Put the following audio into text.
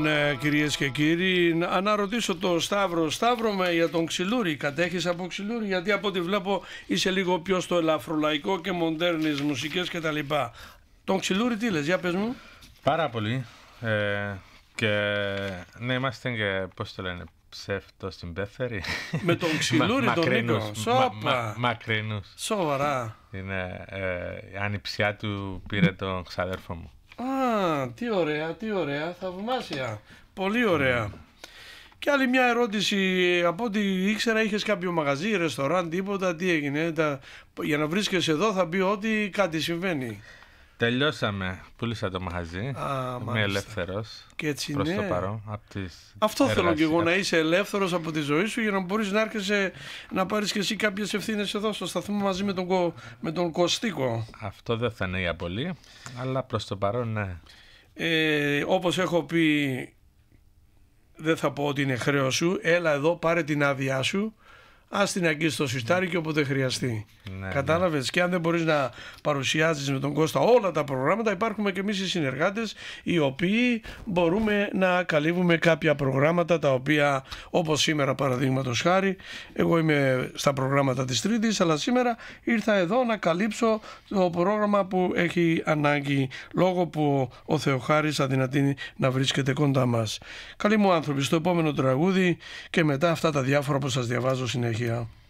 Ναι, κυρίες και κύριοι, να ρωτήσω το Σταύρο. Σταύρο, για τον Ξυλούρη, κατέχεις από Ξυλούρη? Γιατί από ό,τι βλέπω είσαι λίγο πιο στο ελαφρολαϊκό και μοντέρνες μουσικές κτλ. Τον Ξυλούρη τι λες, για πες μου. Πάρα πολύ. Και ναι, είμαστε και, πώς το λένε, ψεύτο στην πέφερη. Με τον Ξυλούρη τον Νίκο. Σόπα. Μακρινούς. Σοβαρά. Είναι, η ανιψιά του πήρε τον ξαδέρφο μου. Α, τι ωραία, τι ωραία, θαυμάσια. Πολύ ωραία. Και άλλη μια ερώτηση, από ό,τι ήξερα είχες κάποιο μαγαζί, ρεστοράν, τίποτα, τι έγινε? Για να βρίσκεσαι εδώ θα πει ότι κάτι συμβαίνει. Τελειώσαμε, πούλησα το μαγαζί, είμαι ελεύθερος και έτσι προς είναι. το παρόν. Αυτό θέλω και εγώ, να είσαι ελεύθερος από τη ζωή σου για να μπορείς να έρχεσαι να πάρεις και εσύ κάποιες ευθύνες εδώ στο σταθμό μαζί με τον Κωστίκο. Αυτό δεν θα είναι για πολύ, αλλά προς το παρόν ναι. Όπως έχω πει, δεν θα πω ότι είναι χρέος σου, έλα εδώ, πάρε την άδειά σου, ας την αγγίσεις στο σιστάρι και όποτε χρειαστεί. Ναι, κατάλαβες? Ναι. Και αν δεν μπορείς να παρουσιάζεις με τον Κώστα όλα τα προγράμματα, υπάρχουμε και εμείς οι συνεργάτες οι οποίοι μπορούμε να καλύβουμε κάποια προγράμματα τα οποία, όπως σήμερα παραδείγματος χάρη, εγώ είμαι στα προγράμματα της Τρίτης, αλλά σήμερα ήρθα εδώ να καλύψω το πρόγραμμα που έχει ανάγκη, λόγω που ο Θεοχάρης αδυνατεί να βρίσκεται κοντά μας. Καλοί μου άνθρωποι, στο επόμενο τραγούδι και μετά αυτά τα διάφορα που σας διαβάζω συνέχεια.